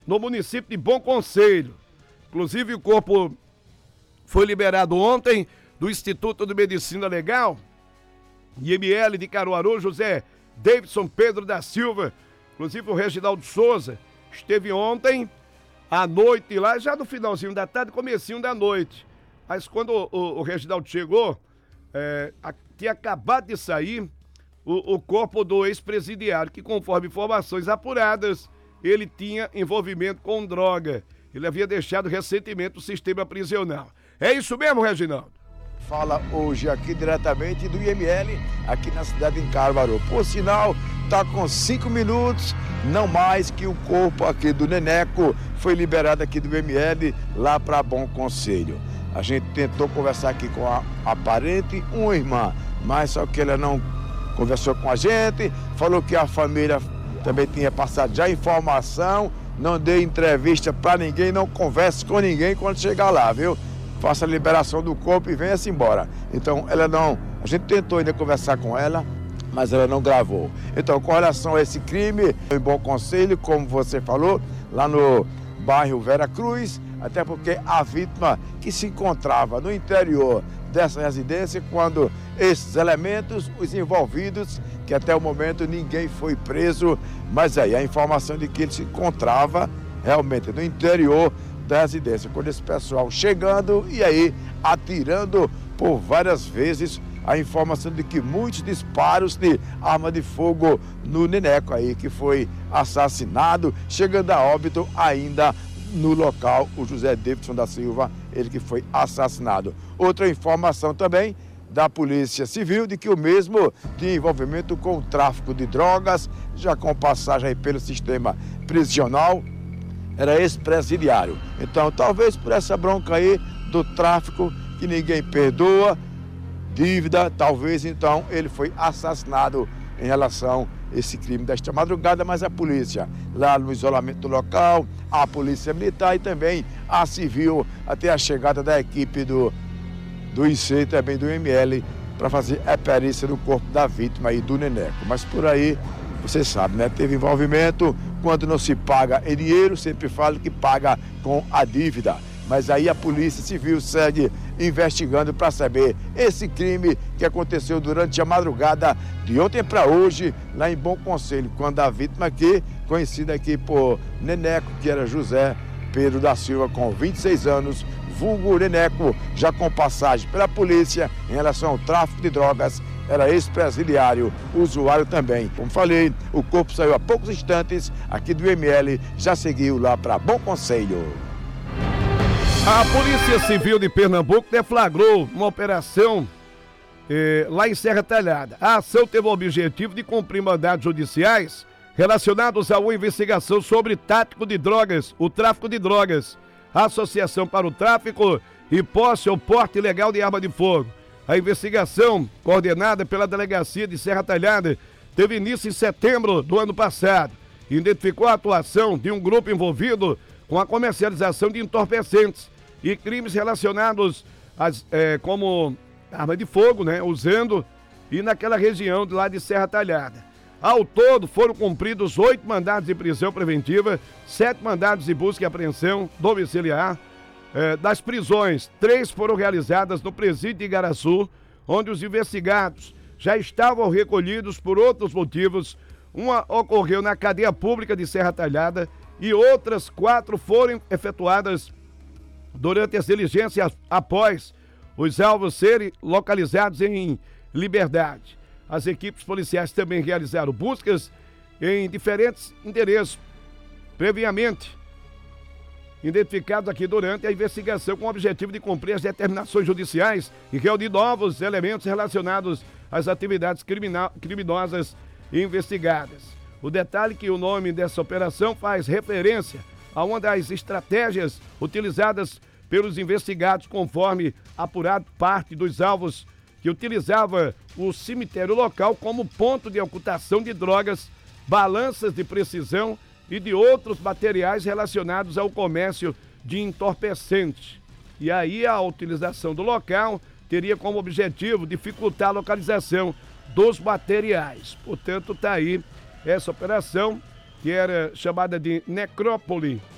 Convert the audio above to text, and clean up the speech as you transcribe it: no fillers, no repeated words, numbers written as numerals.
no município de Bom Conselho. Inclusive, o corpo foi liberado ontem do Instituto de Medicina Legal, IML de Caruaru, José Davidson Pedro da Silva. Inclusive, o Reginaldo Souza esteve ontem à noite lá, já no finalzinho da tarde, comecinho da noite. Mas quando o Reginaldo chegou, tinha acabado de sair o corpo do ex-presidiário, que conforme informações apuradas, ele tinha envolvimento com droga. Ele havia deixado recentemente o sistema prisional. É isso mesmo, Reginaldo? Fala hoje aqui diretamente do IML, aqui na cidade de Caruaru. Por sinal, está com 5 minutos, não mais, que o corpo aqui do Neneco foi liberado aqui do IML lá para Bom Conselho. A gente tentou conversar aqui com a parente, uma irmã, mas só que ela não conversou com a gente, falou que a família também tinha passado já informação, não dê entrevista para ninguém, não converse com ninguém quando chegar lá, viu? Faça a liberação do corpo e venha-se embora. Então, a gente tentou ainda conversar com ela, mas ela não gravou. Então, com relação a esse crime, em Bom Conselho, como você falou, lá no bairro Vera Cruz, até porque a vítima que se encontrava no interior dessa residência, quando esses elementos, os envolvidos, que até o momento ninguém foi preso, mas aí a informação de que ele se encontrava realmente no interior da residência, quando esse pessoal chegando e aí atirando por várias vezes, a informação de que muitos disparos de arma de fogo no Neneco aí, que foi assassinado, chegando a óbito ainda no local, o José Davidson da Silva, ele que foi assassinado. Outra informação também da Polícia Civil, de que o mesmo tinha envolvimento com o tráfico de drogas, já com passagem aí pelo sistema prisional, era ex-presidiário. Então, talvez por essa bronca aí do tráfico, que ninguém perdoa, dívida, talvez então ele foi assassinado em relação a esse crime desta madrugada, mas a polícia lá no isolamento do local, a polícia militar e também a civil, até a chegada da equipe do IC e também do ML para fazer a perícia do corpo da vítima aí do Neneco. Mas por aí, você sabe, né? Teve envolvimento, quando não se paga em dinheiro, sempre fala que paga com a dívida. Mas aí a Polícia Civil segue investigando para saber esse crime que aconteceu durante a madrugada de ontem para hoje, lá em Bom Conselho, quando a vítima aqui, conhecida aqui por Neneco, que era José Pedro da Silva, com 26 anos, vulgo Neneco, já com passagem pela polícia em relação ao tráfico de drogas, era ex-presidiário, usuário também. Como falei, o corpo saiu há poucos instantes aqui do ML, já seguiu lá para Bom Conselho. A Polícia Civil de Pernambuco deflagrou uma operação lá em Serra Talhada. A ação teve o objetivo de cumprir mandados judiciais relacionados a uma investigação sobre tráfico de drogas, o tráfico de drogas, a associação para o tráfico e posse ou porte ilegal de arma de fogo. A investigação, coordenada pela Delegacia de Serra Talhada, teve início em setembro do ano passado. Identificou a atuação de um grupo envolvido com a comercialização de entorpecentes e crimes relacionados como arma de fogo, né, usando, e naquela região de lá de Serra Talhada. Ao todo, foram cumpridos 8 mandados de prisão preventiva, 7 mandados de busca e apreensão domiciliar. Das prisões, 3 foram realizadas no presídio de Igaraçu, onde os investigados já estavam recolhidos por outros motivos. Uma ocorreu na cadeia pública de Serra Talhada e outras 4 foram efetuadas durante as diligências após os alvos serem localizados em Liberdade. As equipes policiais também realizaram buscas em diferentes endereços, previamente identificados aqui durante a investigação, com o objetivo de cumprir as determinações judiciais e reunir novos elementos relacionados às atividades criminosas investigadas. O detalhe é que o nome dessa operação faz referência a uma das estratégias utilizadas pelos investigados, conforme apurado parte dos alvos que utilizava o cemitério local como ponto de ocultação de drogas, balanças de precisão e de outros materiais relacionados ao comércio de entorpecentes. E aí a utilização do local teria como objetivo dificultar a localização dos materiais. Portanto, está aí essa operação, que era chamada de Necrópole,